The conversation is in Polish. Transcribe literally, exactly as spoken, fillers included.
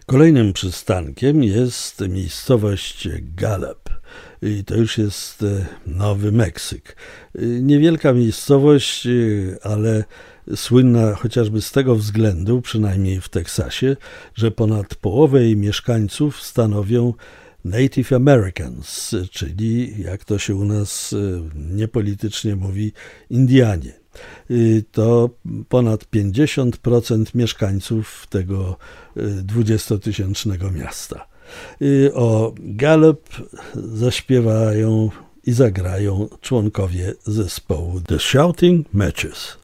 Kolejnym przystankiem jest miejscowość Gallup. I to już jest Nowy Meksyk. Niewielka miejscowość, ale słynna chociażby z tego względu, przynajmniej w Teksasie, że ponad połowę jej mieszkańców stanowią Native Americans, czyli jak to się u nas niepolitycznie mówi, Indianie. To ponad pięćdziesiąt procent mieszkańców tego dwudziestotysięcznego miasta. O Gallup zaśpiewają i zagrają członkowie zespołu The Shouting Matches.